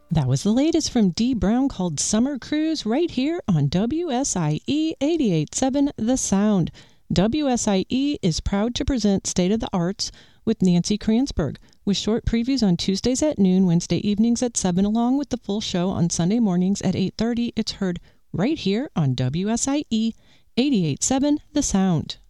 That was the latest from Dee Brown called Summer Cruise right here on WSIE 88.7 The Sound. WSIE is proud to present State of the Arts with Nancy Kranzberg, with short previews on Tuesdays at noon, Wednesday evenings at 7, along with the full show on Sunday mornings at 8:30. It's heard right here on WSIE 88.7 The Sound.